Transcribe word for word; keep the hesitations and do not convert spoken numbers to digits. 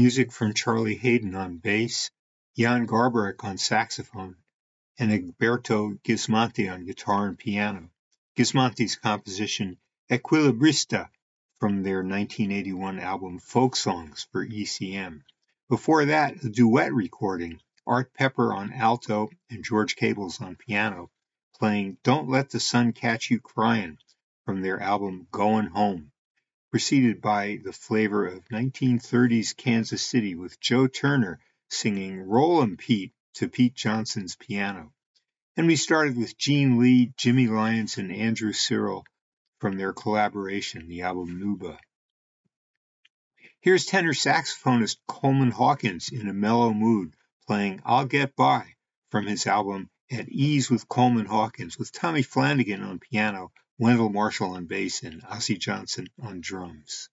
Music from Charlie Haydn on bass, Jan Garbarek on saxophone, and Egberto Gismonti on guitar and piano. Gismonti's composition Equilibrista from their nineteen eighty-one album Folk Songs for E C M. Before that, a duet recording, Art Pepper on alto and George Cables on piano, playing Don't Let the Sun Catch You Crying from their album Goin' Home, preceded by the flavor of nineteen thirties Kansas City with Joe Turner singing Rollin' Pete to Pete Johnson's piano. And we started with Gene Lee, Jimmy Lyons, and Andrew Cyril from their collaboration, the album Nuba. Here's tenor saxophonist Coleman Hawkins in a mellow mood playing I'll Get By from his album At Ease with Coleman Hawkins, with Tommy Flanagan on piano, Wendell Marshall on bass, and Ossie Johnson on drums.